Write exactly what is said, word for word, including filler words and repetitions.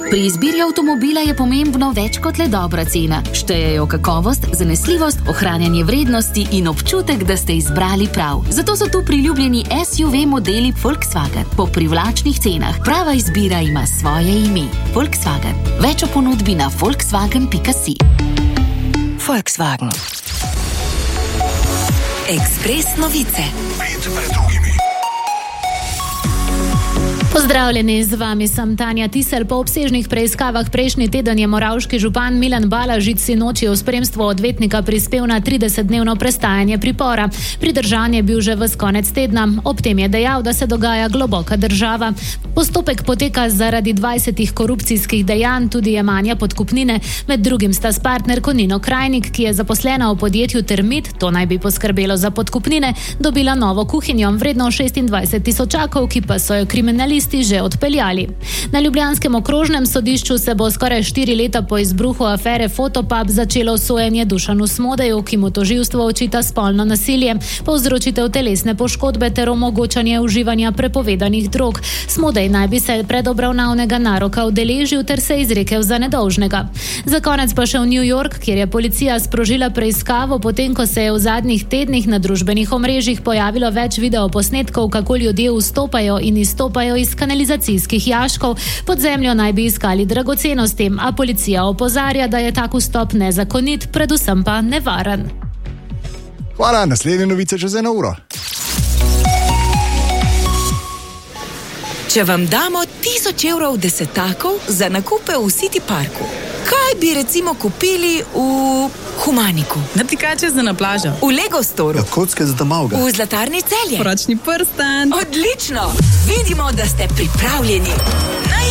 Pri izbiri avtomobila je pomembno več kot le dobra cena. Štejejo kakovost, zanesljivost, ohranjanje vrednosti in občutek, da ste izbrali prav. Zato so tu priljubljeni S U V modeli Volkswagen po privlačnih cenah. Prava izbira ima svoje ime. Volkswagen. Več o ponudbi na volkswagen pika si. Volkswagen. Ekspres novice. Pet pred drugimi. Pozdravljeni, z vami sem Tanja Tisel. Po obsežnih preiskavah prejšnji teden je moravški župan Milan Balažič sinoči v spremstvu odvetnika prispel na tridesetdnevno prestajanje pripora. Pridržan je bil že ves konec tedna. Ob tem je dejal, da se dogaja globoka država. Postopek poteka zaradi dvajsetih korupcijskih dejanj, tudi jemanja podkupnine. Med drugim sta s partnerko Nino Krajnik, ki je zaposlena v podjetju Termit, to naj bi poskrbelo za podkupnine, dobila novo kuhinjo vredno šestindvajset tisočakov, ki pa so jo kriminalisti že odpeljali. Na ljubljanskem okrožnem sodišču se bo skoraj štiri leta po izbruhu afere Fotopub začelo sojenje Dušanu Smodeju, ki mu tožilstvo očita spolno nasilje, povzročitev telesne poškodbe ter omogočanje uživanja prepovedanih drog. Smodej naj bi se predobravnavnega naroka udeležil ter se izrekel za nedolžnega. Za konec pa še v New York, kjer je policija sprožila preiskavo, potem ko se je v zadnjih tednih na družbenih omrežjih pojavilo več videoposnetkov, kako ljudje vstopajo in izstopajo iz kanalizacijskih jaškov. Pod zemljo naj bi iskali dragocenosti, a policija opozarja, da je tak vstop nezakonit, predvsem pa nevaren. Hvala, naslednje novice čez eno uro. Če vam damo tisoč evrov desetakov za nakupe v City Parku, kaj bi recimo kupili v Humaniku? Natikače za na plažo. V Lego Storu. Ja, kocke za Tamauga. V Zlatarni Celje. Poročni prstan. Odlično! Vidimo, da ste pripravljeni. Naj